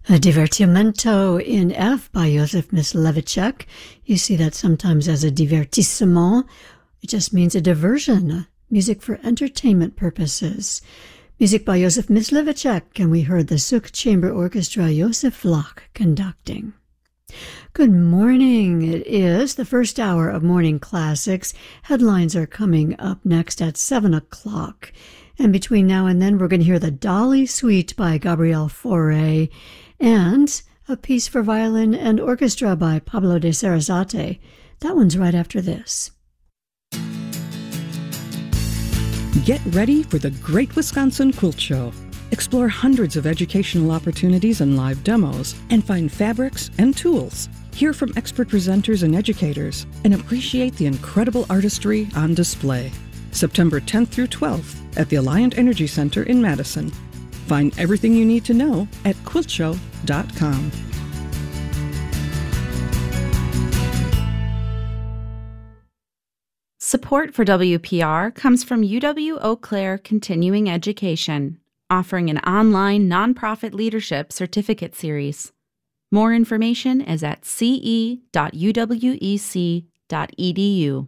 A divertimento in F by Josef Mysliveček. You see that sometimes as a divertissement. It just means a diversion, music for entertainment purposes. Music by Josef Mysliveček, and we heard the Suk Chamber Orchestra Josef Vlach conducting. Good morning. It is the first hour of Morning Classics. Headlines are coming up next at 7 o'clock. And between now and then, we're going to hear the Dolly Suite by Gabriel Fauré and a piece for violin and orchestra by Pablo de Sarasate. That one's right after this. Get ready for the Great Wisconsin Quilt Show. Explore hundreds of educational opportunities and live demos, and find fabrics and tools. Hear from expert presenters and educators, and appreciate the incredible artistry on display. September 10th through 12th at the Alliant Energy Center in Madison. Find everything you need to know at quiltshow.com. Support for WPR comes from UW-Eau Claire Continuing Education, offering an online nonprofit leadership certificate series. More information is at ce.uwec.edu.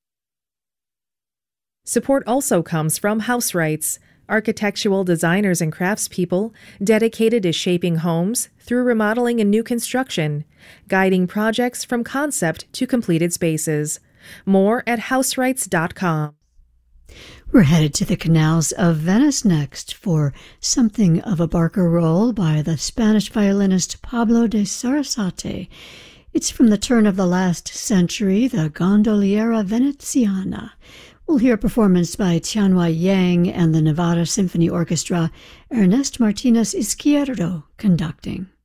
Support also comes from House Rights, architectural designers and craftspeople dedicated to shaping homes through remodeling and new construction, guiding projects from concept to completed spaces. More at houserights.com. We're headed to the canals of Venice next for Something of a Barcarolle by the Spanish violinist Pablo de Sarasate. It's from the turn of the last century, the Gondoliera Veneziana. We'll hear a performance by Tianhua Yang and the Nevada Symphony Orchestra, Ernest Martinez Izquierdo conducting.